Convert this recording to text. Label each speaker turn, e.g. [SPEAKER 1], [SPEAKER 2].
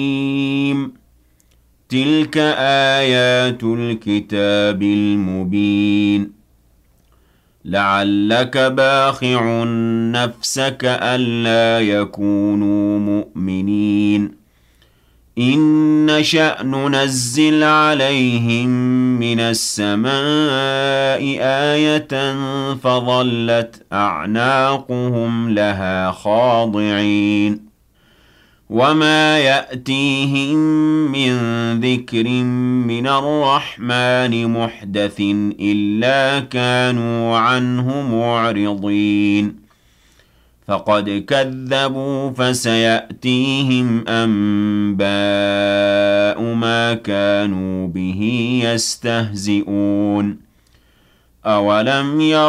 [SPEAKER 1] تلك آيات الكتاب المبين لعلك باخع نفسك ألا يكونوا مؤمنين إن نشأ ننزل عليهم من السماء آية فظلت أعناقهم لها خاضعين وما يأتيهم من ذكر من الرحمن محدث إلا كانوا عنه معرضين فقد كذبوا فسيأتيهم أنباء ما كانوا به يستهزئون أولم يروا